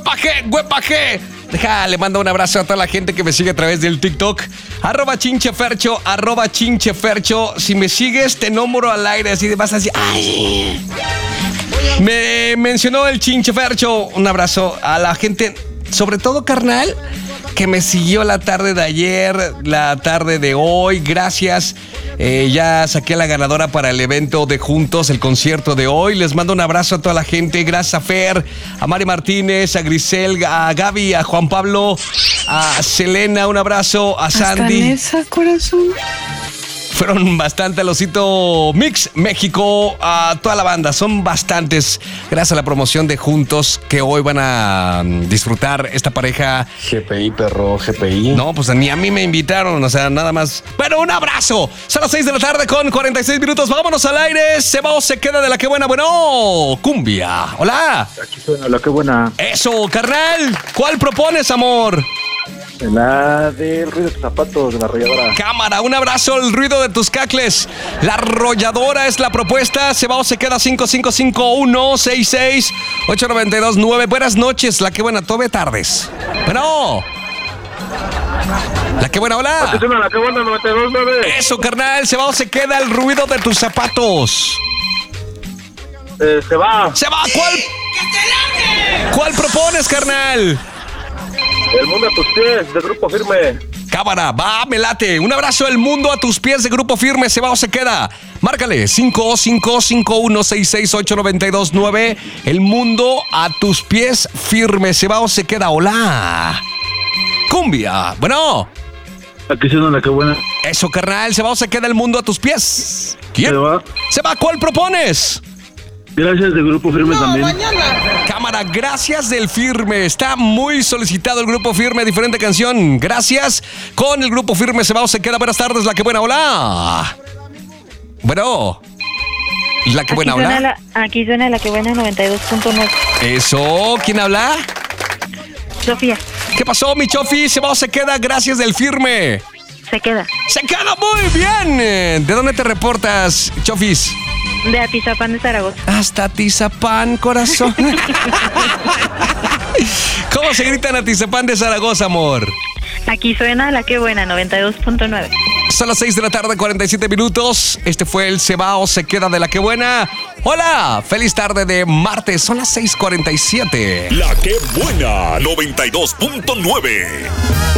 ¡Huepaje! Le mando un abrazo a toda la gente que me sigue a través del TikTok. @chinchefercho. Si me sigues, te nombro al aire. Así vas así. ¡Ay! Me mencionó el Chinchefercho. Un abrazo a la gente, sobre todo, carnal, que me siguió la tarde de ayer, la tarde de hoy. Gracias. Ya saqué a la ganadora para el evento de Juntos, el concierto de hoy. Les mando un abrazo a toda la gente. Gracias a Fer, a Mari Martínez, a Grisel, a Gaby, a Juan Pablo, a Selena. Un abrazo a Sandy. ¿Hasta esa, corazón? Fueron bastante al Osito Mix México, a toda la banda, son bastantes. Gracias a la promoción de Juntos, que hoy van a disfrutar esta pareja. GPI, perro, GPI. No, pues ni a mí me invitaron, o sea, nada más. Bueno, un abrazo. Son las 6 de la tarde con 46 minutos. Vámonos al aire. Se va o se queda de la que buena. Bueno, cumbia. Hola. Aquí suena la que buena. Eso, carnal. ¿Cuál propones, amor? La del ruido de tus zapatos, de la arrolladora. Cámara, un abrazo, el ruido de tus cacles. La arrolladora es la propuesta. Se va o se queda 5551668929. Buenas noches, la que buena, todavía tardes. Bueno. La que buena, hola. Aquí suena la que buena, 92.9. Eso, carnal, se va o se queda el ruido de tus zapatos. Se va. Se va, ¿cuál propones, carnal? El mundo a tus pies, de Grupo Firme. Cámara, va, me late. Un abrazo, el mundo a tus pies de Grupo Firme. Se va o se queda. Márcale, 5551668929. El mundo a tus pies firme. Se va o se queda. Hola. Cumbia. Bueno. Aquí suena la que buena. Eso, carnal. Se va o se queda el mundo a tus pies. ¿Quién? Se va. Se va, ¿cuál propones? Gracias, de Grupo Firme también. Cámara, gracias del Firme. Está muy solicitado el Grupo Firme. Diferente canción. Gracias. Con el Grupo Firme se va o se queda. Buenas tardes, la que buena. Hola. Bueno. La que buena, hola. Aquí suena la que buena, 92.9. Eso. ¿Quién habla? Sofía. ¿Qué pasó, mi Chofi? Se va o se queda. Gracias del Firme. Se queda. Se queda muy bien. ¿De dónde te reportas, Chofis? De Atizapán de Zaragoza. Hasta Atizapán, corazón. ¿Cómo se grita en Atizapán de Zaragoza, amor? Aquí suena la que buena, 92.9. Son las 6 de la tarde, 47 minutos. Este fue el Se va o se queda de la que buena. Hola, feliz tarde de martes. Son las 6:47. La que buena, 92.9.